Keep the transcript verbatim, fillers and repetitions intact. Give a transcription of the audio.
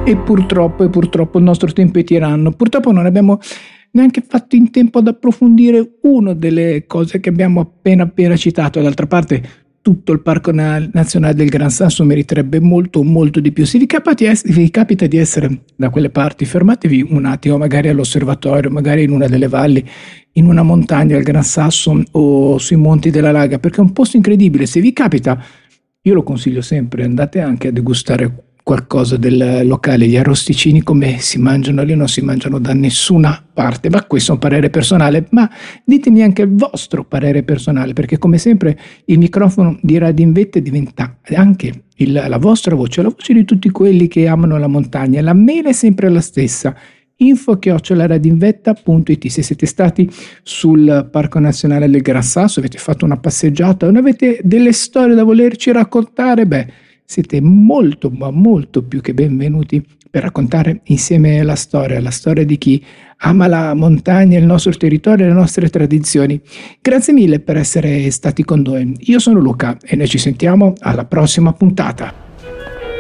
E purtroppo, e purtroppo il nostro tempo è tiranno. Purtroppo non abbiamo neanche fatto in tempo ad approfondire una delle cose che abbiamo appena appena citato. D'altra parte, tutto il Parco Nazionale del Gran Sasso meriterebbe molto, molto di più. Se vi capita, se vi capita di essere da quelle parti, fermatevi un attimo, magari all'osservatorio, magari in una delle valli, in una montagna al Gran Sasso o sui monti della Laga, perché è un posto incredibile. Se vi capita, io lo consiglio sempre, andate anche a degustare qualcosa del locale. Gli arrosticini come si mangiano lì non si mangiano da nessuna parte, ma questo è un parere personale. Ma ditemi anche il vostro parere personale, perché come sempre il microfono di Radio Invette diventa anche il, la vostra voce, la voce di tutti quelli che amano la montagna. La mail è sempre la stessa: info chiocciola radioinvetta punto it. Se siete stati sul Parco Nazionale del Gran Sasso, avete fatto una passeggiata o non avete delle storie da volerci raccontare, beh, siete molto ma molto più che benvenuti per raccontare insieme la storia, la storia di chi ama la montagna, il nostro territorio e le nostre tradizioni. Grazie mille per essere stati con noi. Io sono Luca e noi ci sentiamo alla prossima puntata.